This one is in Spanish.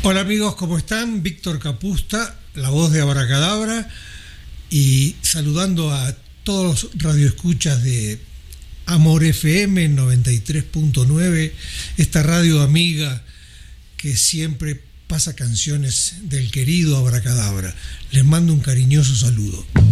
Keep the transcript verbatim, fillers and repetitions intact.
Hola amigos, ¿cómo están? Víctor Capusta, la voz de Abracadabra, y saludando a todos los radioescuchas de Amor F M noventa y tres punto nueve, esta radio amiga que siempre pasa canciones del querido Abracadabra. Les mando un cariñoso saludo.